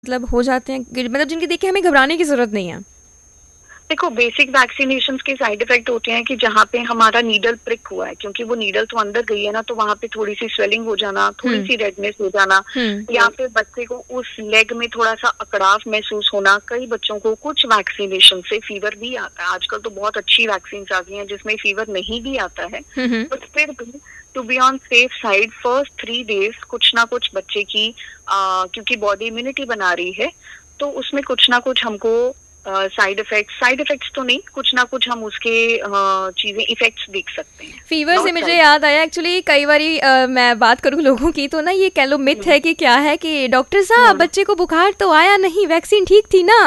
मतलब हो जाते हैं मतलब जिनकी देख के हमें घबराने की जरूरत नहीं है? देखो, बेसिक वैक्सीनेशन के साइड इफेक्ट होते हैं कि जहाँ पे हमारा नीडल प्रिक हुआ है, क्योंकि वो नीडल तो अंदर गई है ना, तो वहाँ पे थोड़ी सी स्वेलिंग हो जाना, थोड़ी हम्म। सी रेडनेस हो जाना, हम्म। या फिर बच्चे को उस लेग में थोड़ा सा अकड़ाव महसूस होना। कई बच्चों को कुछ वैक्सीनेशन से फीवर भी आता है। आजकल तो बहुत अच्छी वैक्सीन आ गई हैं जिसमें फीवर नहीं भी आता है, हम्म। बट फिर भी to be on safe side first 3 days कुछ ना कुछ बच्चे की क्योंकि बॉडी इम्यूनिटी बना रही है, तो उसमें कुछ ना कुछ हमको साइड इफेक्ट्स तो नहीं, कुछ ना कुछ हम उसके चीजें इफेक्ट्स देख सकते हैं। फीवर से नॉट मुझे साइड। याद आया एक्चुअली कई बारी मैं बात करूं लोगों की तो ना ये कह लो मिथ है कि क्या है कि डॉक्टर साहब बच्चे को बुखार तो आया नहीं, वैक्सीन ठीक थी ना।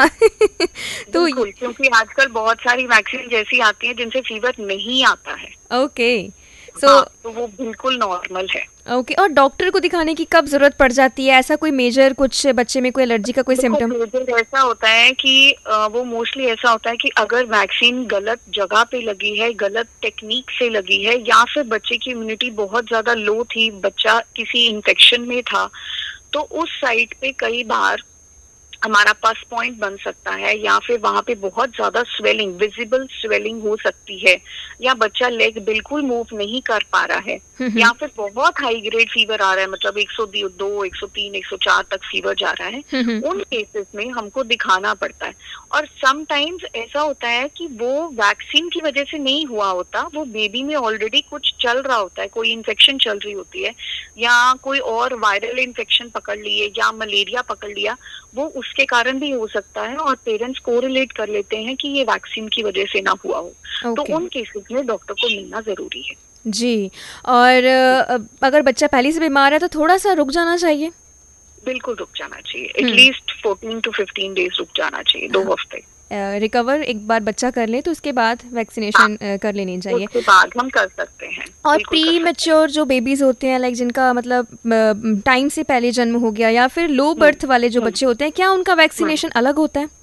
तो बिल्कुल, क्योंकि आजकल बहुत सारी वैक्सीन जैसी आती हैं जिनसे फीवर नहीं आता है। ओके। सो हाँ, तो वो बिल्कुल नॉर्मल है। ओके, और डॉक्टर को दिखाने की कब जरूरत पड़ जाती है? ऐसा कोई मेजर कुछ बच्चे में कोई एलर्जी का कोई देखो, सिम्टम? मेजर ऐसा होता है कि वो मोस्टली ऐसा होता है कि अगर वैक्सीन गलत जगह पे लगी है, गलत टेक्निक से लगी है, या फिर बच्चे की इम्यूनिटी बहुत ज्यादा लो थी, बच्चा किसी इन्फेक्शन में था, तो उस साइट पे कई बार हमारा पस पॉइंट बन सकता है, या फिर वहां पे बहुत ज्यादा स्वेलिंग, विजिबल स्वेलिंग हो सकती है, या बच्चा लेग बिल्कुल मूव नहीं कर पा रहा है, या फिर बहुत हाई ग्रेड फीवर आ रहा है, मतलब 102, 103, 104 तक फीवर जा रहा है। उन केसेस में हमको दिखाना पड़ता है। और समटाइम्स ऐसा होता है कि वो वैक्सीन की वजह से नहीं हुआ होता, वो बेबी में ऑलरेडी कुछ चल रहा होता है, कोई इन्फेक्शन चल रही होती है, या कोई और वायरल इन्फेक्शन पकड़ लिए, या मलेरिया पकड़ लिया, वो उसके कारण भी हो सकता है, और पेरेंट्स कोरिलेट कर लेते हैं कि ये वैक्सीन की वजह से ना हुआ हो। तो उन केसेस में डॉक्टर को मिलना जरूरी है। जी। और अगर बच्चा पहले से बीमार है तो थोड़ा सा रुक जाना चाहिए? बिल्कुल रुक जाना चाहिए, एटलीस्ट 14 to 15 डेज रुक जाना चाहिए, 2 हफ्ते। रिकवर एक बार बच्चा कर ले तो उसके बाद वैक्सीनेशन कर लेनी चाहिए। उसके बाद हम कर सकते हैं, और बिल्कुल कर प्री सकते मैच्योर जो बेबीज होते हैं, लाइक जिनका मतलब टाइम से पहले जन्म हो गया, या फिर लो बर्थ वाले जो बच्चे होते हैं, क्या उनका वैक्सीनेशन अलग होता है?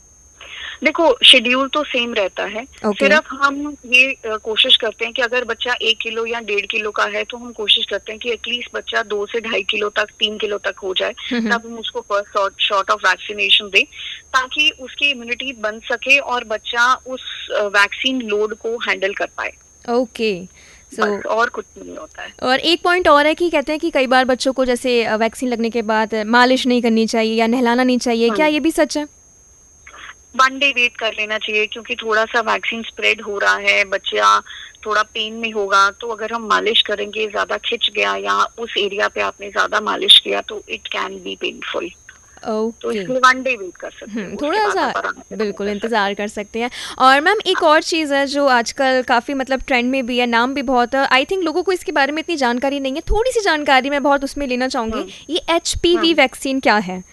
देखो, शेड्यूल तो सेम रहता है। सिर्फ हम ये कोशिश करते हैं कि अगर बच्चा 1 किलो या 1.5 किलो का है, तो हम कोशिश करते हैं कि एटलीस्ट बच्चा 2 से 2.5 किलो तक, 3 किलो तक हो जाए, तब हम उसको फर्स्ट शॉट ऑफ वैक्सीनेशन दें, ताकि उसकी इम्यूनिटी बन सके और बच्चा उस वैक्सीन लोड को हैंडल कर पाए। ओके। और कुछ नहीं होता है। और एक पॉइंट और है कि कहते हैं कि कई बार बच्चों को जैसे वैक्सीन लगने के बाद मालिश नहीं करनी चाहिए या नहलाना नहीं चाहिए, क्या ये भी सच है? 1 डे वेट कर लेना चाहिए, क्योंकि थोड़ा सा वैक्सीन स्प्रेड हो रहा है, बच्चा थोड़ा पेन में होगा, तो अगर हम मालिश करेंगे, ज्यादा खिंच गया या उस एरिया पे आपने ज्यादा मालिश किया, तो इट कैन बी पेनफुल। तो इसलिए 1 डे वेट कर सकते हैं, थोड़ा सा बिल्कुल इंतजार कर सकते हैं। और मैम एक और चीज़ है जो आजकल काफ़ी मतलब ट्रेंड में भी है, नाम भी बहुत है, आई थिंक लोगों को इसके बारे में इतनी जानकारी नहीं है, थोड़ी सी जानकारी मैं बहुत उसमें लेना चाहूँगी। ये HPV वैक्सीन क्या है?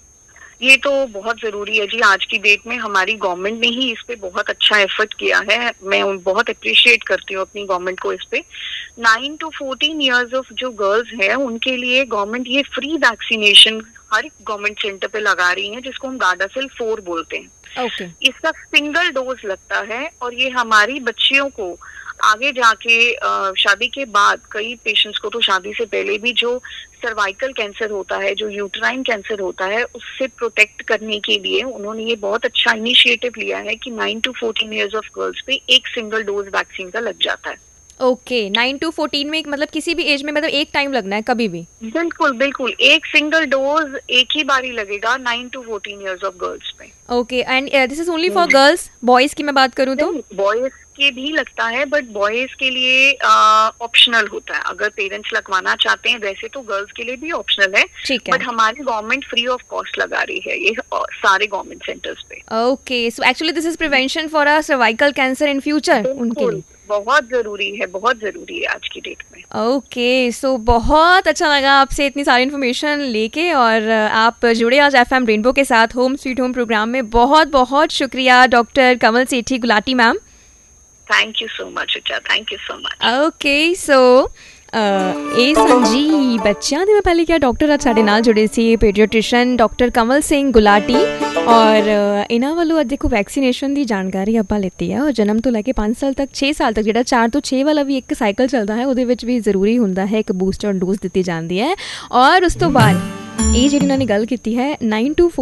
ये तो बहुत जरूरी है जी। आज की डेट में हमारी गवर्नमेंट ने ही इस पे बहुत अच्छा एफर्ट किया है। मैं बहुत अप्रिशिएट करती हूँ अपनी गवर्नमेंट को इस पे। 9 to 14 ईयर्स ऑफ जो गर्ल्स हैं, उनके लिए गवर्नमेंट ये फ्री वैक्सीनेशन हर एक गवर्नमेंट सेंटर पे लगा रही है, जिसको हम गार्डासिल 4 बोलते हैं। इसका सिंगल डोज लगता है, और ये हमारी बच्चियों को आगे जाके शादी के बाद, कई पेशेंट्स को तो शादी से पहले भी जो सर्वाइकल कैंसर होता है, जो यूट्राइन कैंसर होता है, उससे प्रोटेक्ट करने के लिए उन्होंने ये बहुत अच्छा इनिशिएटिव लिया है कि 9 to 14 ईयर्स ऑफ गर्ल्स पे एक सिंगल डोज वैक्सीन का लग जाता है। ओके, 9 to 14 में मतलब किसी भी एज में, मतलब एक टाइम लगना है कभी भी? बिल्कुल बिल्कुल, एक सिंगल डोज एक ही बारी लगेगा 9 to 14 ईयर्स ऑफ गर्ल्स पे। Okay, and this is only for girls? Boys की मैं बात करूँ तो? बॉयज के भी लगता है, बट बॉयज के लिए ऑप्शनल होता है। अगर पेरेंट्स लगवाना चाहते हैं, वैसे तो गर्ल्स के लिए भी ऑप्शनल है, बट हमारी गवर्नमेंट फ्री ऑफ कॉस्ट लगा रही है ये सारे गवर्नमेंट सेंटर्स पे। Okay, so actually this is prevention for a cervical cancer in future उनके लिए। बहुत जरूरी है, बहुत जरूरी है आज की डेट में। ओके, सो बहुत अच्छा लगा आपसे इतनी सारी इन्फॉर्मेशन लेके, और आप जुड़े आज FM रेनबो के साथ होम स्वीट होम प्रोग्राम में। बहुत बहुत शुक्रिया doctor Kamal Sethi Gulati ma'am. Thank you so much उचा, thank you so much. Okay, सो ਇਹ ਸੰਜੀ ਬੱਚਿਆਂ ਦੇ ਮੈਂ ਪਹਿਲੇ ਕਿਹਾ ਡਾਕਟਰ ਅੱਜ ਸਾਡੇ ਨਾਲ ਜੁੜੇ ਸੀ ਪੀਡੀਆਟ੍ਰਿਸ਼ਨ ਡਾਕਟਰ ਕਮਲ ਸਿੰਘ ਗੁਲਾਟੀ, ਔਰ ਇਹਨਾਂ ਵੱਲੋਂ ਅੱਜ ਦੇਖੋ ਵੈਕਸੀਨੇਸ਼ਨ ਦੀ ਜਾਣਕਾਰੀ ਆਪਾਂ ਲਿੱਤੀ ਹੈ। ਔਰ ਜਨਮ ਤੋਂ ਲੈ ਕੇ 5 ਸਾਲ ਤੱਕ, 6 ਸਾਲ ਤੱਕ, ਜਿਹੜਾ 4 ਤੋਂ 6 ਵਾਲਾ ਵੀ ਇੱਕ ਸਾਈਕਲ ਚੱਲਦਾ ਹੈ, ਉਹਦੇ ਵਿੱਚ ਵੀ ਜ਼ਰੂਰੀ ਹੁੰਦਾ ਹੈ ਇੱਕ ਬੂਸਟਰ ਡੋਜ਼ ਦਿੱਤੀ ਜਾਂਦੀ ਹੈ। ਔਰ ਉਸ ਤੋਂ ਬਾਅਦ ਇਹ ਜਿਹੜੀ ਉਹਨਾਂ ਨੇ ਗੱਲ ਕੀਤੀ ਹੈ 9 to